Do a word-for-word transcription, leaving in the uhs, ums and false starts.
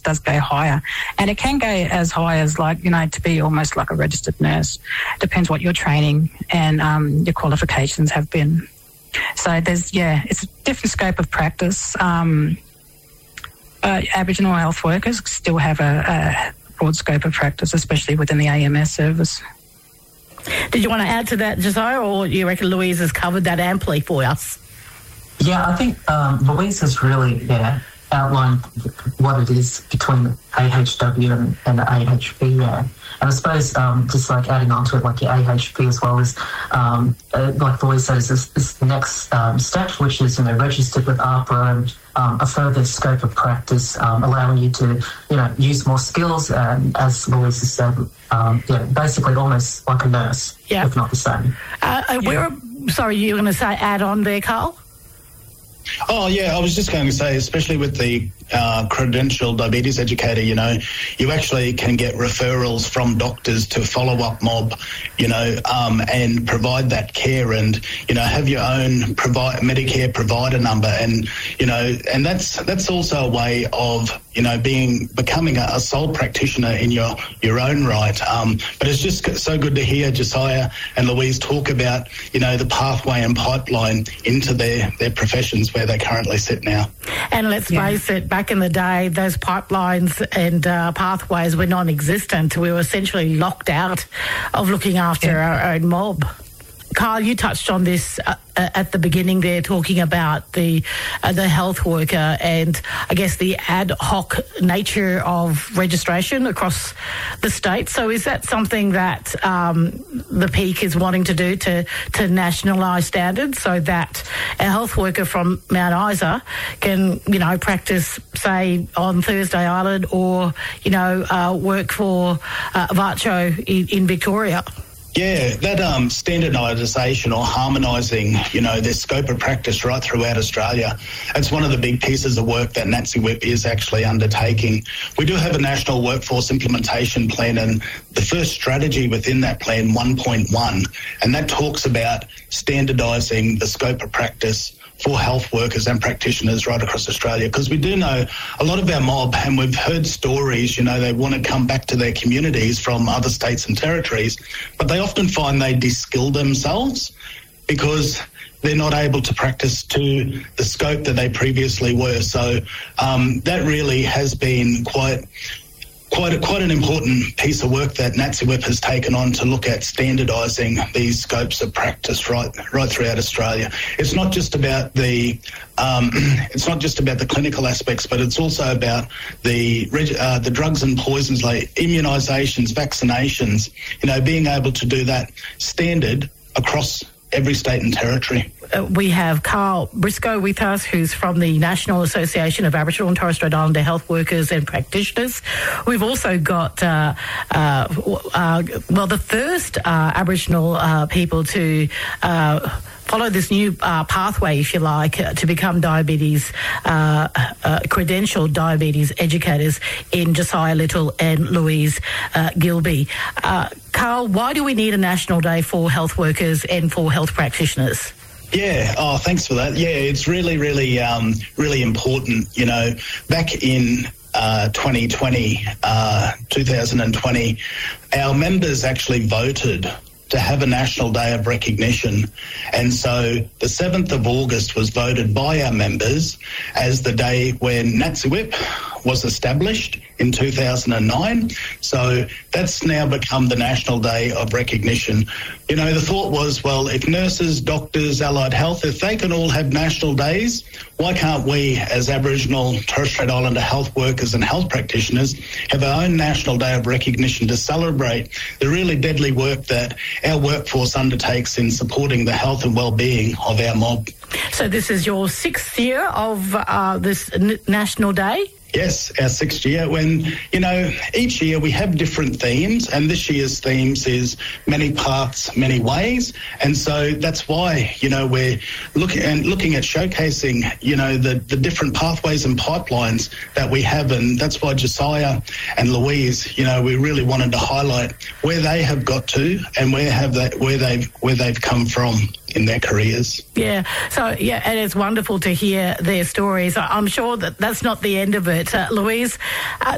does go higher. And it can go as high as, like, you know, to be almost like a registered nurse. Depends what your training and um, your qualifications have been. So there's, yeah, it's a different scope of practice. Um, uh, Aboriginal health workers still have a, a broad scope of practice, especially within the A M S service. Did you want to add to that, Josiah, or you reckon Louise has covered that amply for us? Yeah, I think um, Louise has really yeah, outlined what it is between A H W and, and the A H P. Yeah. And I suppose um, just like adding on to it, like the A H P as well is, um, uh, like Louise said, is this, this the next um, step, which is, you know, registered with AHPRA and um, a further scope of practice, um, allowing you to, you know, use more skills. And as Louise has said, um, yeah, basically almost like a nurse, yeah. if not the same. Uh, uh, yeah. we're, sorry, you were going to say add on there, Carl? Oh, yeah, I was just going to say, especially with the uh, credentialed diabetes educator, you know, you actually can get referrals from doctors to follow up mob, you know, um, and provide that care and, you know, have your own provi- Medicare provider number. And, you know, and that's that's also a way of, you know, being becoming a, a sole practitioner in your, your own right. Um, but it's just so good to hear Josiah and Louise talk about, you know, the pathway and pipeline into their, their professions where they currently sit now. And let's yeah. face it, back in the day, those pipelines and uh, pathways were non-existent. We were essentially locked out of looking after yeah. our own mob. Carl, you touched on this uh, at the beginning there, talking about the uh, the health worker and I guess the ad hoc nature of registration across the state. So is that something that um, the Peak is wanting to do to, to nationalise standards so that a health worker from Mount Isa can, you know, practice, say, on Thursday Island or, you know, uh, work for uh, Vacho in, in Victoria? Yeah, that um, standardisation or harmonising, you know, their scope of practice right throughout Australia, it's one of the big pieces of work that NATSIWIP is actually undertaking. We do have a National Workforce Implementation Plan, and the first strategy within that plan, one point one, and that talks about standardising the scope of practice for health workers and practitioners right across Australia, because we do know a lot of our mob, and we've heard stories, you know, they want to come back to their communities from other states and territories, but they often find they de-skill themselves because they're not able to practice to the scope that they previously were. So um, that really has been quite... Quite a, quite an important piece of work that NATSIWIP has taken on to look at standardising these scopes of practice right right throughout Australia. It's not just about the um, it's not just about the clinical aspects, but it's also about the uh, the drugs and poisons like immunisations, vaccinations. You know, being able to do that standard across every state and territory. Uh, we have Carl Briscoe with us, who's from the National Association of Aboriginal and Torres Strait Islander Health Workers and Practitioners. We've also got, uh, uh, uh, well, the first uh, Aboriginal uh, people to uh, follow this new uh, pathway, if you like, uh, to become diabetes, uh, uh, credentialed diabetes educators in Josiah Little and Louise uh, Gilbey. Uh, Carl, why do we need a national day for health workers and for health practitioners? Yeah, oh, thanks for that. Yeah, it's really, really, um, really important. You know, back in uh, twenty twenty, uh, two thousand twenty, our members actually voted to have a National Day of Recognition. And so the seventh of August was voted by our members as the day when NATSIWIP was established in two thousand nine. So that's now become the National Day of Recognition. You know, the thought was, well, if nurses, doctors, allied health, if they can all have national days, why can't we, as Aboriginal Torres Strait Islander health workers and health practitioners, have our own National Day of Recognition to celebrate the really deadly work that our workforce undertakes in supporting the health and well-being of our mob? So this is your sixth year of uh, this n- National Day? Yes, our sixth year, when, you know, each year we have different themes, and this year's themes is many paths, many ways. And so that's why, you know, we're looking and looking at showcasing, you know, the, the different pathways and pipelines that we have. And that's why Josiah and Louise, you know, we really wanted to highlight where they have got to and where have they, where they've, where they've come from in their careers. Yeah, so, yeah, and it's wonderful to hear their stories. I'm sure that that's not the end of it. Uh, Louise, uh,